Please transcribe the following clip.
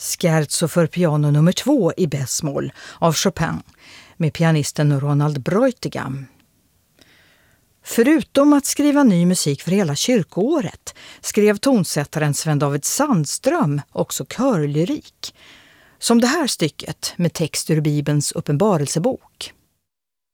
Scherzo för piano nummer 2 i bes-moll av Chopin med pianisten Ronald Breutigam. Förutom att skriva ny musik för hela kyrkoåret skrev tonsättaren Sven-David Sandström också körlyrik, som det här stycket med text ur Bibelns uppenbarelsebok.